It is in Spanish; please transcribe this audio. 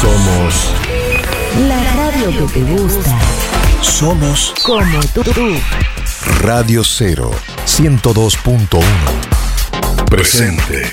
Somos la radio que te gusta. Somos Como tú. Radio 0 102.1. Presente.